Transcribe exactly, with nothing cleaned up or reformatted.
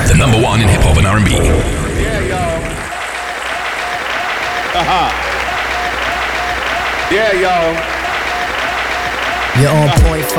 the number one in hip hop and R and B. Yeah, y'all. Uh-huh. Yeah, y'all. You're on point